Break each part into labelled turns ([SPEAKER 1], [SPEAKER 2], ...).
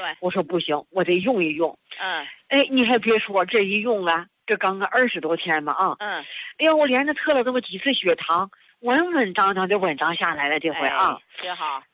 [SPEAKER 1] 对，
[SPEAKER 2] 我说不行，我得用一用。
[SPEAKER 1] 哎，
[SPEAKER 2] 你还别说，这一用啊，这刚刚20多天嘛啊。哎呀，我连着测了这么几次血糖，稳稳当当的稳当下来了，这回啊。
[SPEAKER 1] 挺好。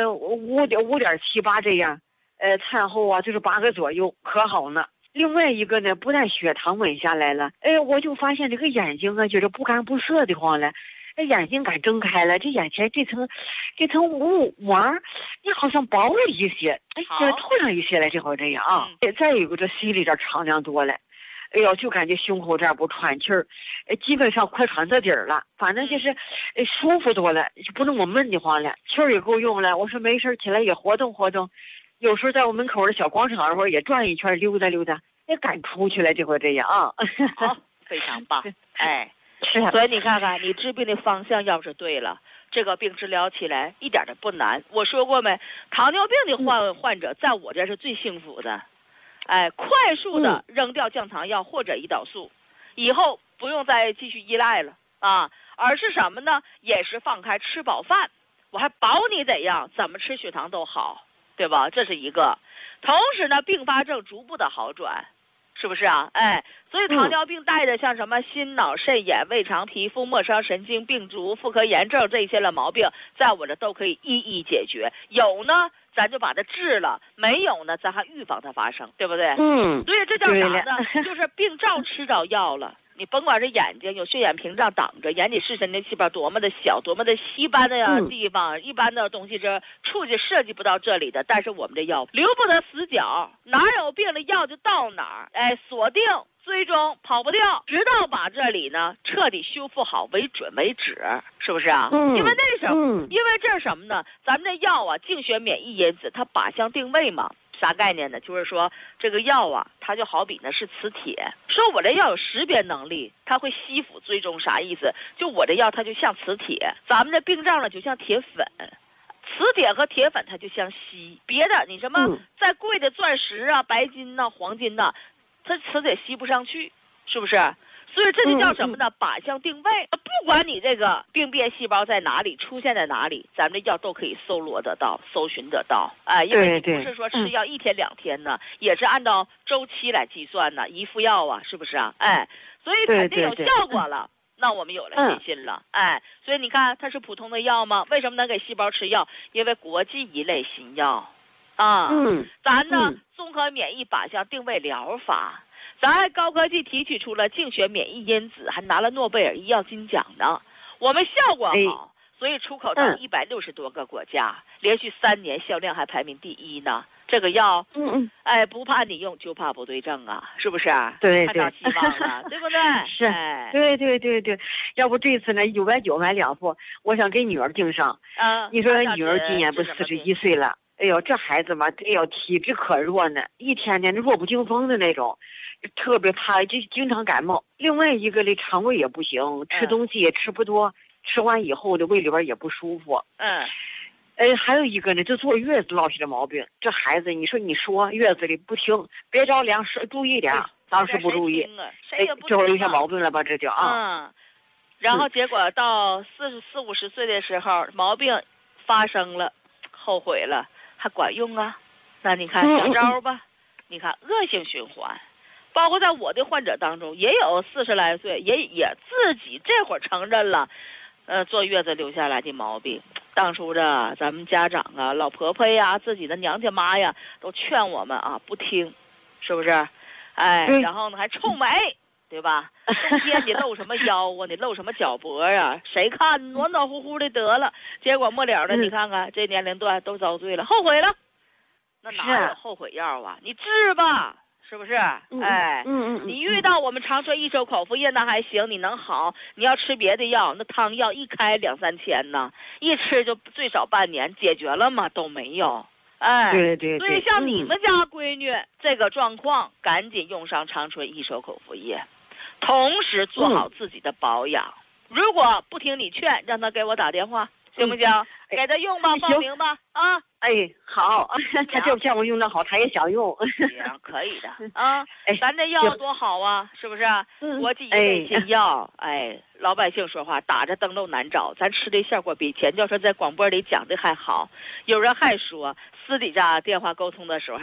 [SPEAKER 2] 5.78这样，餐后啊就是8个左右，可好呢。另外一个呢，不但血糖稳下来了，我就发现这个眼睛啊，觉得不干不涩的慌了。眼睛敢睁开了，这眼前这层雾膜，你好像薄了一些，这透亮一些了，这会这样啊。再有一个，这心里这敞亮多了，哎呦，就感觉胸口这儿不喘气儿，基本上快喘到底儿了，反正就是，舒服多了，就不那么闷得慌了，气儿也够用了。我说没事起来也活动活动，有时候在我门口的小广场上也转一圈，溜达溜达，也敢出去了，这会这样啊。
[SPEAKER 1] 好，非常棒，哎。所以你看看，你治病的方向要是对了，这个病治疗起来一点都不难。我说过没，糖尿病的患者在我这是最幸福的，快速的扔掉降糖药或者胰岛素，以后不用再继续依赖了啊，而是什么呢？饮食放开，吃饱饭，我还保你怎样，怎么吃血糖都好，对吧？这是一个。同时呢，并发症逐步的好转。是不是啊？所以糖尿病带的像什么心脑肾眼胃肠皮肤末梢神经病毒妇科炎症这些的毛病，在我这都可以一一解决。有呢，咱就把它治了；没有呢，咱还预防它发生，对不对？所以这叫啥呢？就是病照吃着药了。你甭管是眼睛有血眼屏障挡着，眼底视神经细胞多么的小，多么的一般的地方，一般的东西这触及涉及不到这里的，但是我们这药留不得死角，哪有病的药就到哪儿，锁定追踪跑不掉，直到把这里呢彻底修复好为准为止，是不是啊？因为那什么，因为这是什么呢？咱们的药啊，净血免疫因子，它靶向定位嘛。啥概念呢？就是说这个药啊，它就好比呢是磁铁，说我这药有识别能力，它会吸附追踪，啥意思？就我这药它就像磁铁，咱们这病灶呢就像铁粉，磁铁和铁粉它就像吸，别的你什么再贵的钻石啊、白金呐、黄金呐，它磁铁吸不上去，是不是？所以这就叫什么呢？靶向定位，不管你这个病变细胞在哪里，出现在哪里，咱们这药都可以搜罗得到、搜寻得到。因为你不是说吃药1天2天呢，也是按照周期来计算呢，一副药啊，是不是啊？所以肯定有效果了。那我们有了信心了，所以你看它是普通的药吗？为什么能给细胞吃药？因为国际一类新药，咱呢综合免疫靶向定位疗法。咱还高科技提取出了净血免疫因子，还拿了诺贝尔医药金奖呢。我们效果好，所以出口到160多个国家，连续3年销量还排名第1呢。这个药，不怕你用，就怕不对症啊，是不是？
[SPEAKER 2] 对，
[SPEAKER 1] 看到希望了，对不对？
[SPEAKER 2] 是，对，要不这次呢990买2副，我想给女儿订上。你说女儿今年不41岁了？哎呦，这孩子嘛，体质可弱呢，一天天弱不禁风的那种，特别怕，就经常感冒。另外一个呢，肠胃也不行，吃东西也吃不多，吃完以后的胃里边也不舒服。还有一个呢，就坐月子落下的毛病。这孩子，你说月子里不听，别着凉，注意点。当时不注意，这会留下毛病了吧？这就
[SPEAKER 1] 然后结果到40、50岁的时候，毛病发生了，后悔了。还管用啊？那你看小招吧，你看恶性循环，包括在我的患者当中，也有40来岁，也自己这会儿承认了，坐月子留下来的毛病。当初的咱们家长啊、老婆婆呀、自己的娘家妈呀，都劝我们啊不听，是不是？然后呢还臭美，对吧？冬天你露什么腰啊？你露什么脚脖啊？谁看暖暖乎乎的得了？结果末了的，你看看这年龄段都遭罪了，后悔了。那哪有后悔药啊？你治吧，是不是？你遇到我们长春一手口服液那还行，你能好。你要吃别的药，那汤药一开2、3千呢，一吃就最少半年，解决了吗？都没有。
[SPEAKER 2] 对。
[SPEAKER 1] 所以像你们家闺女这个状况，赶紧用上长春一手口服液。同时做好自己的保养，如果不听你劝，让他给我打电话，行不行？给他用吧，报名吧，啊！
[SPEAKER 2] 好，他就见我用的好，他也想用。
[SPEAKER 1] 行，可以的啊！咱这药多好啊，是不是？国际一类新药，老百姓说话打着灯笼难找，咱吃的效果比钱教授在广播里讲的还好。有人还说，私底下电话沟通的时候。